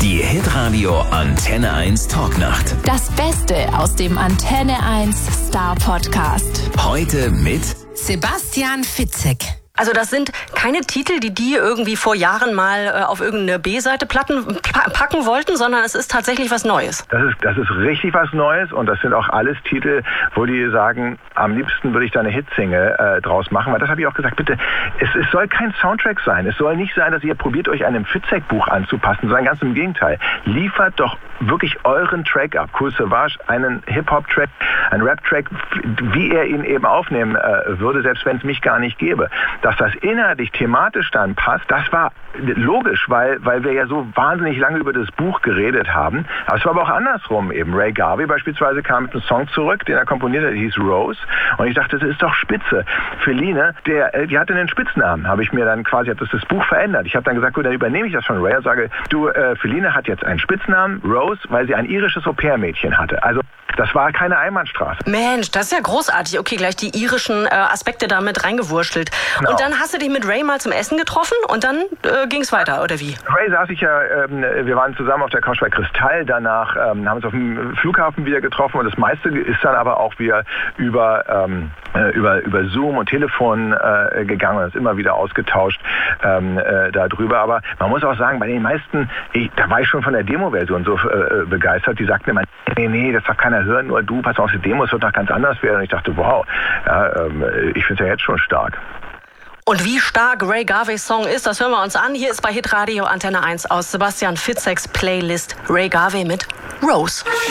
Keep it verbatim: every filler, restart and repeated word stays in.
Die Hitradio Antenne eins Talknacht. Das Beste aus dem Antenne eins Star Podcast. Heute mit Sebastian Fitzek. Also das sind keine Titel, die die irgendwie vor Jahren mal äh, auf irgendeine B-Seite Platten pa- packen wollten, sondern es ist tatsächlich was Neues. Das ist, das ist richtig was Neues und das sind auch alles Titel, wo die sagen, am liebsten würde ich da eine Hitsingle äh, draus machen, weil das habe ich auch gesagt, bitte, es, es soll kein Soundtrack sein. Es soll nicht sein, dass ihr probiert, euch einem Fitzek-Buch anzupassen, sondern ganz im Gegenteil. Liefert doch wirklich euren Track ab. Kool Savas, einen Hip-Hop-Track, einen Rap-Track, wie er ihn eben aufnehmen äh, würde, selbst wenn es mich gar nicht gäbe. Dass das inhaltlich, thematisch dann passt, das war logisch, weil, weil wir ja so wahnsinnig lange über das Buch geredet haben. Aber es war aber auch andersrum eben. Ray Garvey beispielsweise kam mit einem Song zurück, den er komponiert hat, der hieß Rose. Und ich dachte, das ist doch spitze. Feline, der, die hatte einen Spitznamen, habe ich mir dann quasi, habe das, das Buch verändert. Ich habe dann gesagt, gut, dann übernehme ich das von Ray und sage, du, äh, Feline hat jetzt einen Spitznamen, Rose, weil sie ein irisches Au-pair-Mädchen hatte. Also das war keine Einbahnstraße. Mensch, das ist ja großartig. Okay, gleich die irischen äh, Aspekte da mit reingewurschtelt. Genau. Und dann hast du dich mit Ray mal zum Essen getroffen und dann äh, ging es weiter, oder wie? Ray saß ich ja, ähm, wir waren zusammen auf der Couch bei Kristall, danach ähm, haben uns auf dem Flughafen wieder getroffen und das meiste ist dann aber auch wieder über, ähm, äh, über, über Zoom und Telefon äh, gegangen und ist immer wieder ausgetauscht ähm, äh, darüber. Aber man muss auch sagen, bei den meisten, ich, da war ich schon von der Demo-Version so äh, begeistert, die sagten immer, nee, nee, das darf keiner hören, nur du, pass auf, die Demos wird doch ganz anders werden. Und ich dachte, wow, ja, ähm, ich finde es ja jetzt schon stark. Und wie stark Ray Garveys Song ist, das hören wir uns an. Hier ist bei Hitradio Antenne eins aus Sebastian Fitzeks Playlist Ray Garvey mit Rose.